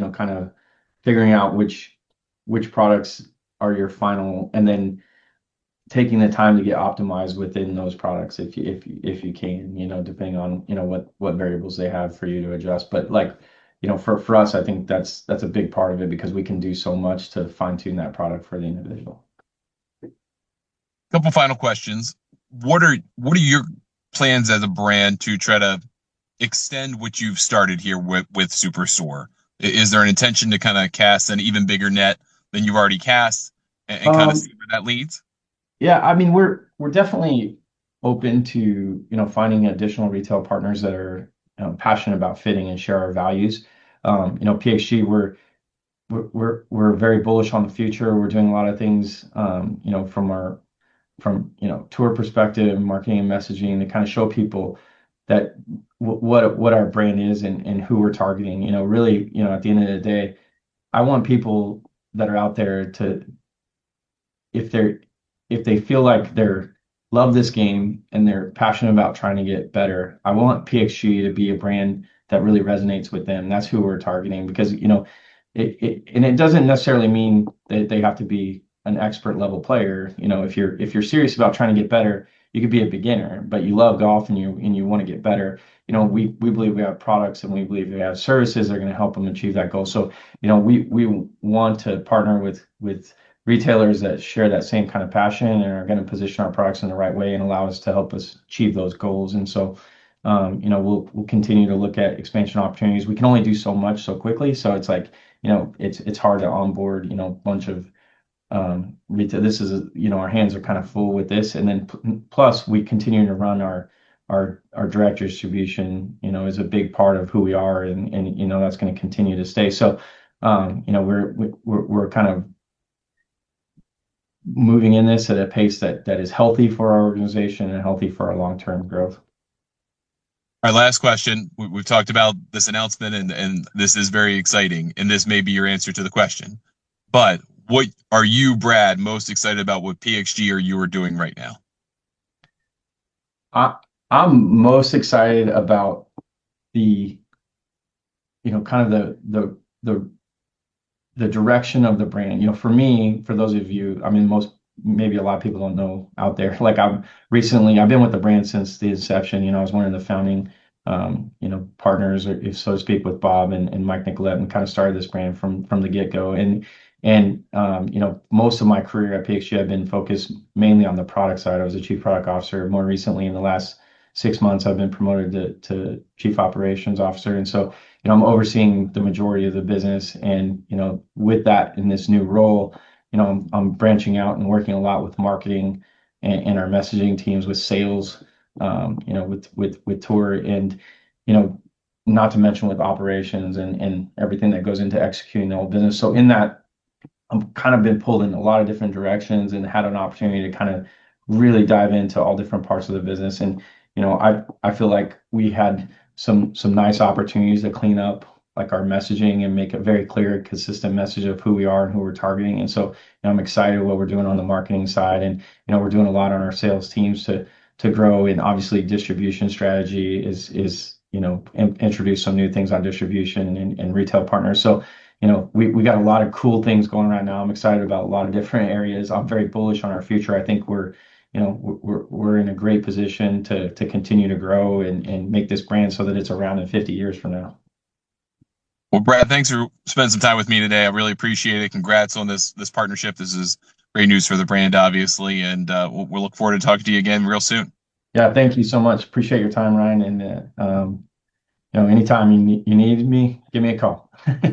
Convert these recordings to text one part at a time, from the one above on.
kind of figuring out which products are your final, and then taking the time to get optimized within those products if you can, depending on, what variables they have for you to adjust. But like, for us, I think that's a big part of it because we can do so much to fine tune that product for the individual. Couple final questions. What are your plans as a brand to try to extend what you've started here with Superstore? Is there an intention to kind of cast an even bigger net than you've already cast and kind of Um, see where that leads? yeah, I mean, we're definitely open to, finding additional retail partners that are, passionate about fitting and share our values. PXG, we're very bullish on the future. We're doing a lot of things, from tour perspective, marketing and messaging to kind of show people that what our brand is and who we're targeting. Really, at the end of the day, I want people that are out there to, if they're if they feel like they're love this game and they're passionate about trying to get better, I want PXG to be a brand that really resonates with them. That's who we're targeting because it doesn't necessarily mean that they have to be an expert level player. If you're serious about trying to get better, you could be a beginner, but you love golf and you want to get better. We believe we have products and we believe we have services that are going to help them achieve that goal. So, we want to partner with retailers that share that same kind of passion and are going to position our products in the right way and allow us to help us achieve those goals. And so, we'll continue to look at expansion opportunities. We can only do so much so quickly, so it's like, it's hard to onboard, a bunch of retail. This is, our hands are kind of full with this, and then plus we continue to run our direct distribution, is a big part of who we are, and that's going to continue to stay. So, we're kind of moving in this at a pace that is healthy for our organization and healthy for our long-term growth. Our last question. We've talked about this announcement, and this is very exciting, and this may be your answer to the question. But what are you, Brad, most excited about what PXG or you are doing right now? I, I'm most excited about the, kind of the direction of the brand. For me, for those of you, I mean, maybe a lot of people don't know out there. Like I've been with the brand since the inception. I was one of the founding, partners, or if so to speak, with Bob and Mike Nicolette, and kind of started this brand from the get-go. And most of my career at PXG, I've been focused mainly on the product side. I was a chief product officer. More recently, in the last 6 months, I've been promoted to chief operations officer. And so, I'm overseeing the majority of the business. And, with that, in this new role, I'm branching out and working a lot with marketing and our messaging teams, with sales, with tour, and, not to mention with operations and everything that goes into executing the whole business. So in that, I'm kind of been pulled in a lot of different directions and had an opportunity to kind of really dive into all different parts of the business. And, I feel like we had some nice opportunities to clean up like our messaging and make a very clear, consistent message of who we are and who we're targeting. And so, I'm excited what we're doing on the marketing side, and, we're doing a lot on our sales teams to grow. And obviously distribution strategy is, introduce some new things on distribution and retail partners. So, we got a lot of cool things going right now. I'm excited about a lot of different areas. I'm very bullish on our future. I think we're in a great position to continue to grow and make this brand so that it's around in 50 years from now. Well, Brad, thanks for spending some time with me today. I really appreciate it. Congrats on this partnership. This is great news for the brand, obviously, and we'll look forward to talking to you again real soon. Yeah, thank you so much. Appreciate your time, Ryan. And anytime you need me, give me a call.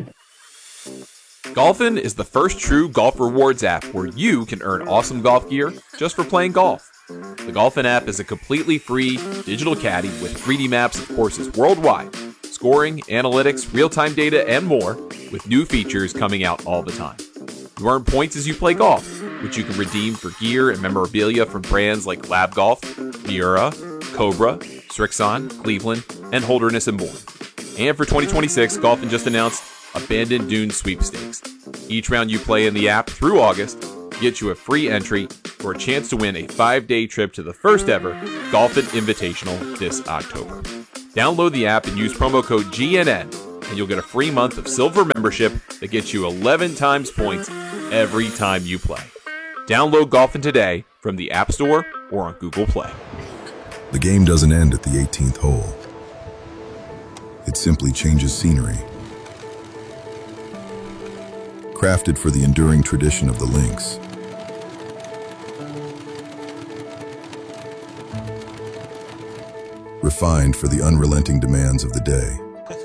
Golfin is the first true golf rewards app where you can earn awesome golf gear just for playing golf. The Golfin app is a completely free digital caddy with 3D maps of courses worldwide, scoring, analytics, real-time data, and more, with new features coming out all the time. You earn points as you play golf, which you can redeem for gear and memorabilia from brands like Lab Golf, Miura, Cobra, Srixon, Cleveland, and Holderness and Bourne. And for 2026, Golfin just announced Abandoned Dunes Sweepstakes. Each round you play in the app through August gets you a free entry for a chance to win a 5-day trip to the first ever Golfin Invitational this October. Download the app and use promo code GNN and you'll get a free month of silver membership that gets you 11 times points every time you play. Download Golfin today from the App Store or on Google Play. The game doesn't end at the 18th hole. It simply changes scenery. Crafted for the enduring tradition of the links. Refined for the unrelenting demands of the day.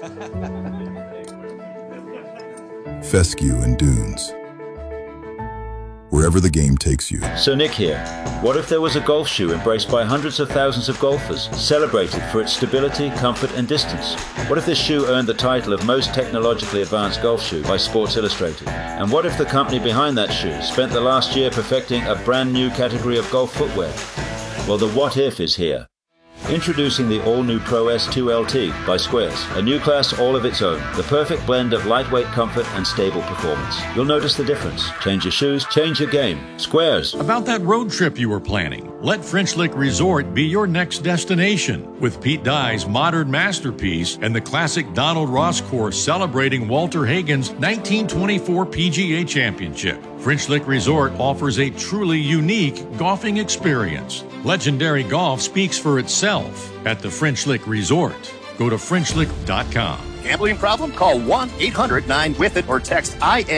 Fescue and dunes. Wherever the game takes you. So Nick here. What if there was a golf shoe embraced by hundreds of thousands of golfers, celebrated for its stability, comfort and distance? What if this shoe earned the title of most technologically advanced golf shoe by Sports Illustrated? And what if the company behind that shoe spent the last year perfecting a brand new category of golf footwear? Well, the what if is here. Introducing the all-new Pro S2 LT by Squares, a new class all of its own, the perfect blend of lightweight comfort and stable performance. You'll notice the difference. Change your shoes, change your game. Squares. About that road trip you were planning, let French Lick Resort be your next destination. With Pete Dye's modern masterpiece and the classic Donald Ross course celebrating Walter Hagen's 1924 PGA Championship, French Lick Resort offers a truly unique golfing experience. Legendary golf speaks for itself at the French Lick Resort. Go to FrenchLick.com. Gambling problem? Call 1-800-9-WITH-IT or text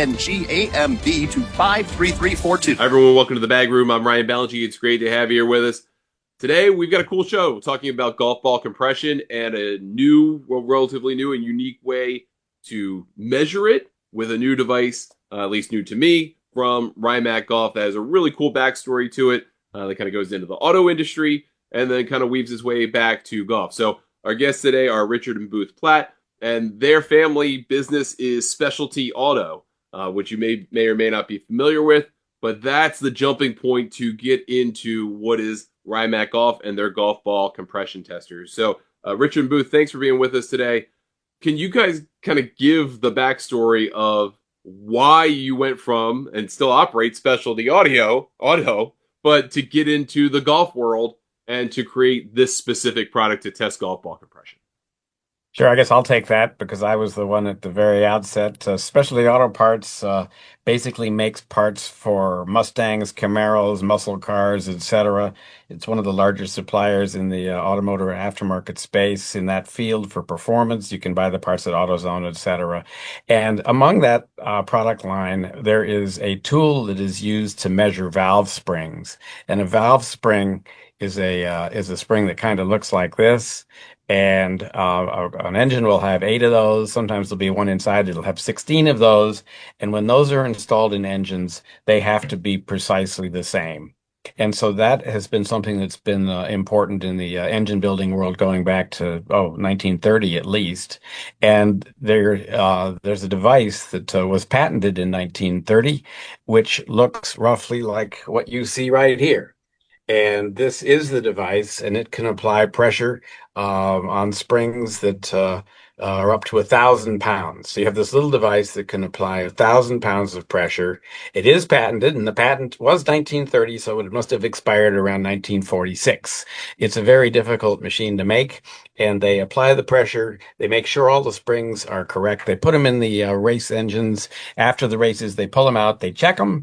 INGAMB to 53342. Hi everyone, welcome to the Bag Room. I'm Ryan Ballantyne. It's great to have you here with us. Today we've got a cool show talking about golf ball compression and a new, well, relatively new and unique way to measure it with a new device, at least new to me, from Rymac Golf that has a really cool backstory to it. That kind of goes into the auto industry and then kind of weaves its way back to golf. So our guests today are Richard and Booth Platt, and their family business is Specialty Auto, which you may or may not be familiar with, but that's the jumping point to get into what is Rymac Golf and their golf ball compression testers. So Richard and Booth, thanks for being with us today. Can you guys kind of give the backstory of why you went from and still operate Specialty Auto, but to get into the golf world and to create this specific product to test golf ball compression? Sure, I guess I'll take that because I was the one at the very outset. Specialty Auto Parts basically makes parts for Mustangs, Camaros, muscle cars, etc. It's one of the largest suppliers in the automotive aftermarket space in that field for performance. You can buy the parts at AutoZone, etc. And among that product line, there is a tool that is used to measure valve springs. And a valve spring is a spring that kind of looks like this. And an engine will have 8 of those. Sometimes there'll be one inside. It'll have 16 of those. And when those are installed in engines, they have to be precisely the same. And so that has been something that's been important in the engine building world going back to 1930 at least. And there's a device that was patented in 1930, which looks roughly like what you see right here. And this is the device, and it can apply pressure on springs that are up to 1,000 pounds. So you have this little device that can apply 1,000 pounds of pressure. It is patented, and the patent was 1930, so it must have expired around 1946. It's a very difficult machine to make, and they apply the pressure. They make sure all the springs are correct. They put them in the race engines. After the races, they pull them out, they check them,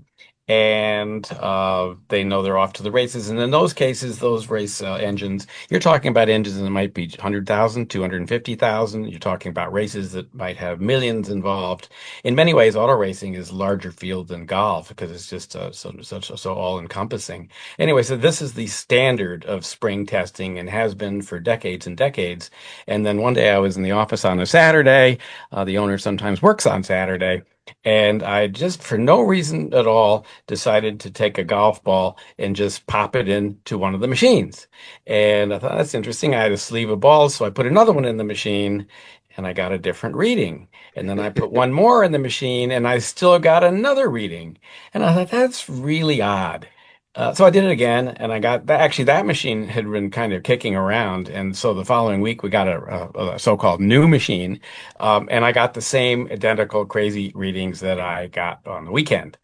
and they know they're off to the races. And in those cases, those race engines, you're talking about engines that might be 100,000, 250,000. You're talking about races that might have millions involved. In many ways, auto racing is a larger field than golf because it's just so all-encompassing. Anyway, so this is the standard of spring testing and has been for decades and decades. And then one day I was in the office on a Saturday. The owner sometimes works on Saturday. And I just, for no reason at all, decided to take a golf ball and just pop it into one of the machines. And I thought, that's interesting. I had a sleeve of balls, so I put another one in the machine, and I got a different reading. And then I put one more in the machine, and I still got another reading. And I thought, that's really odd. So I did it again, and I got actually that machine had been kind of kicking around, and so the following week we got a so-called new machine, and I got the same identical crazy readings that I got on the weekend.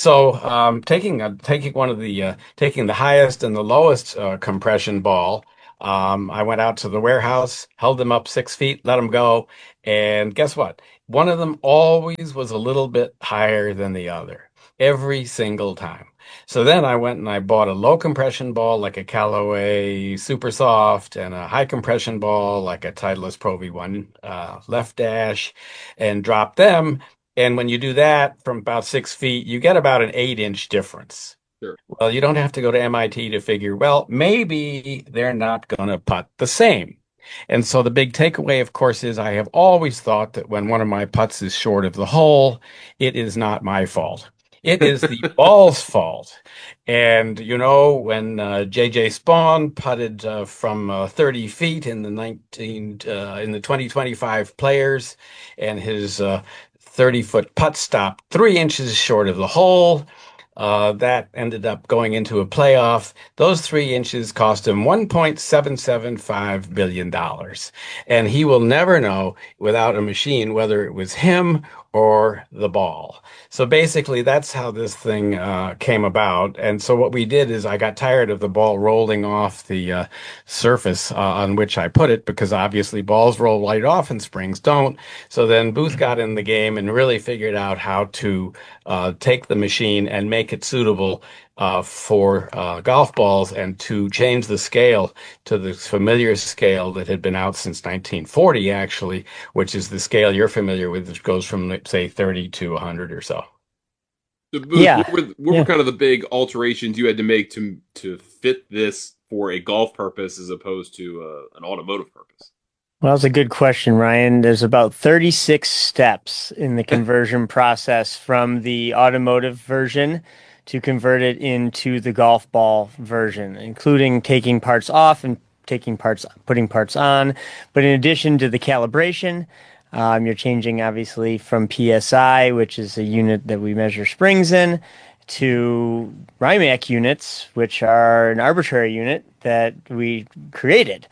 So taking the highest and the lowest compression ball, I went out to the warehouse, held them up 6 feet, let them go, and guess what? One of them always was a little bit higher than the other, every single time. So then I went and I bought a low compression ball like a Callaway Super Soft and a high compression ball like a Titleist Pro V1 Left Dash and dropped them. And when you do that from about 6 feet, you get about an 8-inch difference. Sure. Well, you don't have to go to MIT to figure, well, maybe they're not going to putt the same. And so the big takeaway, of course, is I have always thought that when one of my putts is short of the hole, it is not my fault. It is the ball's fault. And when JJ Spawn putted from 30 feet in the 2025 Players, and his 30-foot putt stopped 3 inches short of the hole. That ended up going into a playoff. Those 3 inches cost him $1.775 billion. And he will never know without a machine whether it was him or the ball. So basically, that's how this thing came about. And so what we did is I got tired of the ball rolling off the surface on which I put it, because obviously balls roll right off and springs don't. So then Booth got in the game and really figured out how to take the machine and make it suitable for golf balls, and to change the scale to the familiar scale that had been out since 1940, actually, which is the scale you're familiar with, which goes from, say, 30 to 100 or so. So Booth, Yeah. what were kind of the big alterations you had to make to fit this for a golf purpose as opposed to an automotive purpose? Well, that's a good question, Ryan. There's about 36 steps in the conversion process from the automotive version to convert it into the golf ball version, including taking parts off and putting parts on. But in addition to the calibration, you're changing obviously from PSI, which is a unit that we measure springs in, to Rimac units, which are an arbitrary unit that we created.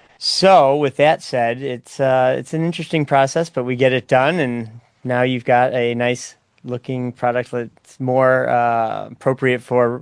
So with that said, it's an interesting process, but we get it done, and now you've got a nice looking product that's more appropriate for,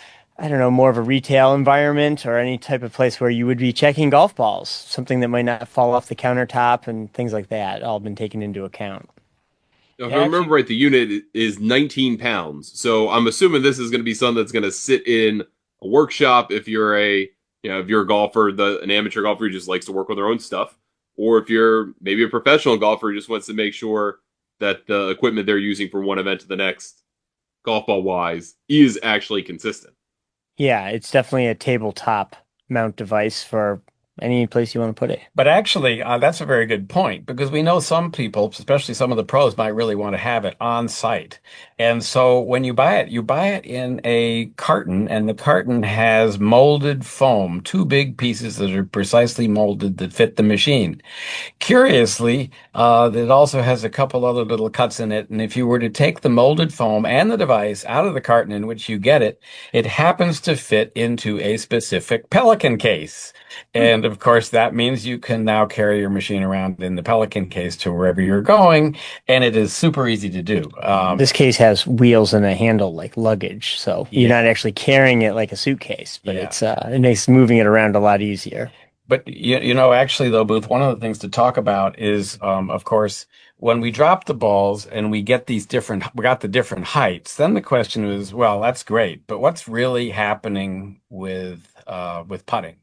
I don't know, more of a retail environment or any type of place where you would be checking golf balls, something that might not fall off the countertop and things like that, all been taken into account. Now, if I remember right, the unit is 19 pounds. So I'm assuming this is going to be something that's going to sit in a workshop if you're if you're a golfer, an amateur golfer who just likes to work with their own stuff, or if you're maybe a professional golfer who just wants to make sure that the equipment they're using from one event to the next, golf ball wise, is actually consistent. Yeah, it's definitely a tabletop mount device for any place you want to put it. But actually, that's a very good point, because we know some people, especially some of the pros, might really want to have it on site. And so when you buy it in a carton, and the carton has molded foam, two big pieces that are precisely molded that fit the machine. Curiously, it also has a couple other little cuts in it. And if you were to take the molded foam and the device out of the carton in which you get it, it happens to fit into a specific Pelican case. And of course, that means you can now carry your machine around in the Pelican case to wherever you're going, and it is super easy to do. This case has wheels and a handle like luggage, so you're not actually carrying it like a suitcase, but it makes moving it around a lot easier. But actually, though, Booth, one of the things to talk about is, of course, when we drop the balls and we got the different heights, then the question is, well, that's great, but what's really happening with putting?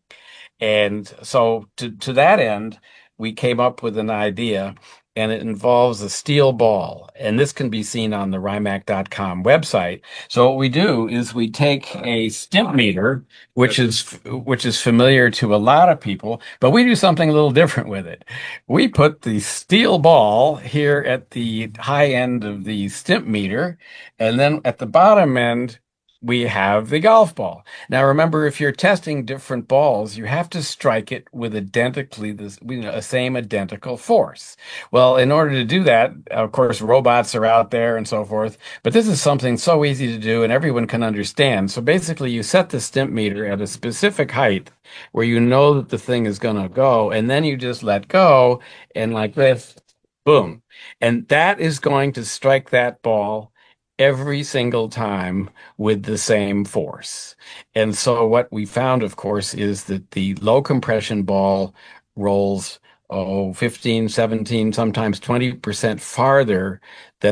And so to that end, we came up with an idea, and it involves a steel ball. And this can be seen on the Rimac.com website. So what we do is we take a stimp meter, which is familiar to a lot of people, but we do something a little different with it. We put the steel ball here at the high end of the stimp meter, and then at the bottom end, we have the golf ball. Now, remember, if you're testing different balls, you have to strike it with a same identical force. Well, in order to do that, of course, robots are out there and so forth, but this is something so easy to do and everyone can understand. So basically, you set the stimp meter at a specific height where you know that the thing is going to go, and then you just let go, and like this, boom. And that is going to strike that ball every single time with the same force. And so what we found, of course, is that the low compression ball rolls 15, 17, sometimes 20% farther than